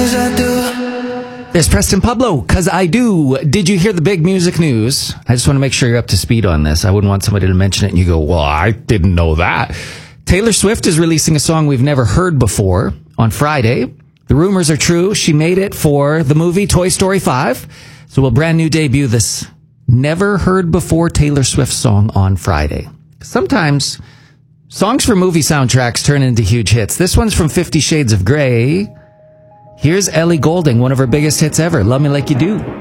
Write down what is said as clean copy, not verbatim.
There's Preston Pablo, 'Cause I Do. Did you hear the big music news? I just want to make sure you're up to speed on this. I wouldn't want somebody to mention it and you go, well, I didn't know that. Taylor Swift is releasing a song we've never heard before on Friday. The rumors are true. She made it for the movie Toy Story 5. So we'll brand new debut this never heard before Taylor Swift song on Friday. Sometimes songs for movie soundtracks turn into huge hits. This one's from 50 Shades of Grey. Here's Ellie Goulding, one of her biggest hits ever, Love Me Like You Do.